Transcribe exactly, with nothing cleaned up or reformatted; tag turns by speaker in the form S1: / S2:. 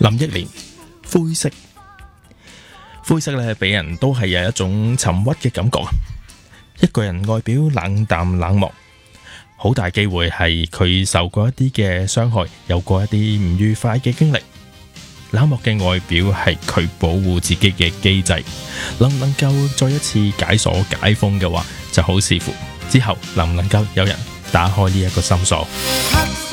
S1: 林憶蓮，灰色。灰色咧，俾人都係有一種沉鬱嘅感覺啊。一個人外表冷淡冷漠，好大機會係佢受過一啲嘅傷害，有過一啲唔愉快嘅經歷。冷漠嘅外表係佢保護自己嘅機制，能唔能夠再一次解鎖解封嘅話，就好視乎之後能唔能夠有人打開呢一個心鎖。